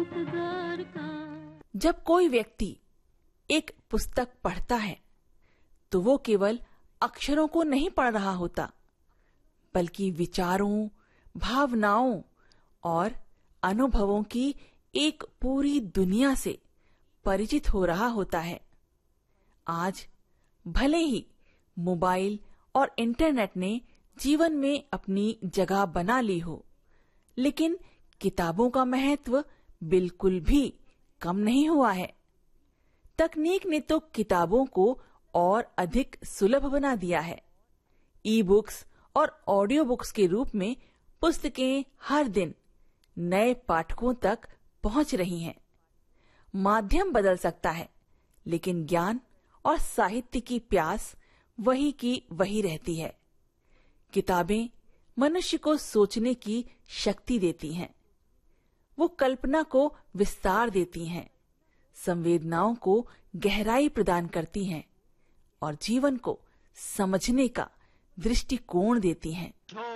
जब कोई व्यक्ति एक पुस्तक पढ़ता है तो वो केवल अक्षरों को नहीं पढ़ रहा होता, बल्कि विचारों, भावनाओं और अनुभवों की एक पूरी दुनिया से परिचित हो रहा होता है। आज भले ही मोबाइल और इंटरनेट ने जीवन में अपनी जगह बना ली हो, लेकिन किताबों का महत्व बिल्कुल भी कम नहीं हुआ है। तकनीक ने तो किताबों को और अधिक सुलभ बना दिया है। ई बुक्स और ऑडियो बुक्स के रूप में पुस्तकें हर दिन नए पाठकों तक पहुंच रही हैं। माध्यम बदल सकता है, लेकिन ज्ञान और साहित्य की प्यास वही की वही रहती है। किताबें मनुष्य को सोचने की शक्ति देती हैं। वो कल्पना को विस्तार देती हैं, संवेदनाओं को गहराई प्रदान करती हैं और जीवन को समझने का दृष्टिकोण देती हैं।